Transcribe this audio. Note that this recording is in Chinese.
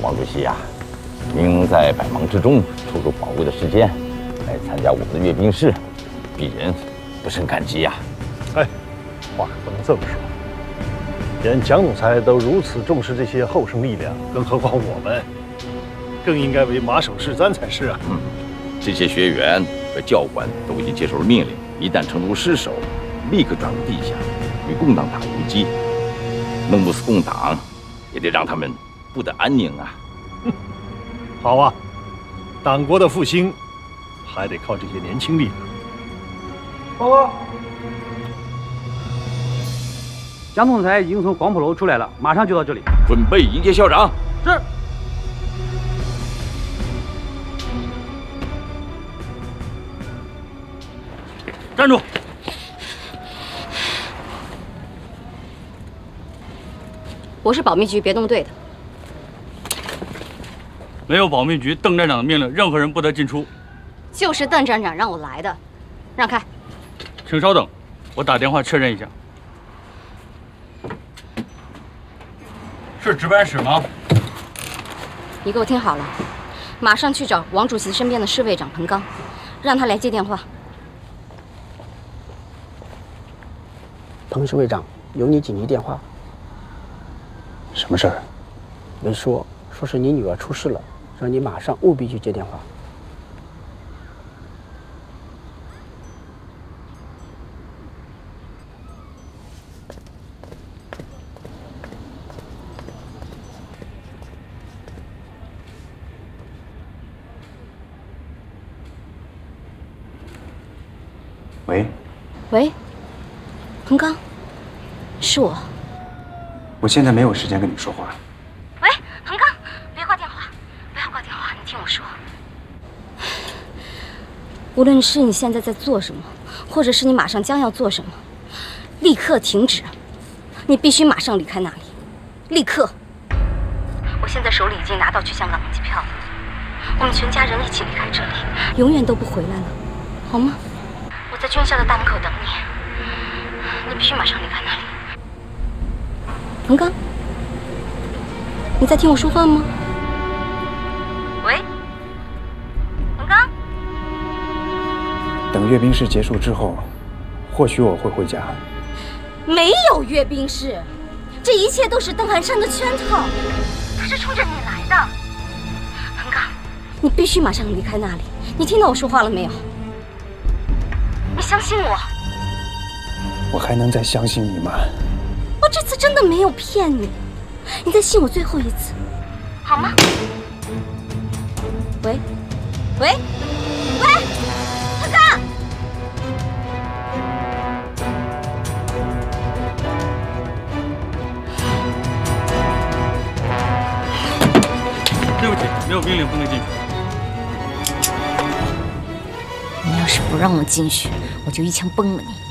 毛主席呀，您在百忙之中抽出宝贵的时间来参加我们的阅兵式，鄙人不胜感激呀。 哎，话可不能这么说。连蒋总裁都如此重视这些后生力量，更何况我们，更应该为马首是瞻才是啊。 这些学员和教官都已经接受了命令，一旦城中失守，立刻转入地下，与共党打游击。弄不死共党，也得让他们不得安宁啊！ 好啊，党国的复兴还得靠这些年轻力量。 报告，蒋总裁已经从黄浦楼出来了，马上就到这里。 准备迎接校长。 是。 站住！ 我是保密局别动队的。 没有保密局邓站长的命令，任何人不得进出。 就是邓站长让我来的，让开。 请稍等，我打电话确认一下。是值班室吗？ 你给我听好了，马上去找王主席身边的侍卫长彭刚，让他来接电话。 彭侍卫长，有你紧急电话。 什么事儿？ 没说是你女儿出事了，让你马上务必去接电话。 喂， 喂，彭刚，是我。 我现在没有时间跟你说话。 喂，彭刚，别挂电话，不要挂电话，你听我说。无论是你现在在做什么，或者是你马上将要做什么，立刻停止。你必须马上离开那里，立刻。我现在手里已经拿到去香港的机票了，我们全家人一起离开这里，永远都不回来了，好吗？我在军校的大门口等你，你必须马上离开那里。彭刚，你在听我说话吗？喂，彭刚。 等阅兵式结束之后，或许我会回家。 没有阅兵式，这一切都是邓寒山的圈套，他是冲着你来的。彭刚，你必须马上离开那里。你听到我说话了没有？你相信我。 我还能再相信你吗？ 我这次真的没有骗你，你再信我最后一次，好吗？喂，喂，喂，彭刚。 对不起，没有命令不能进去。 你要是不让我进去，我就一枪崩了你。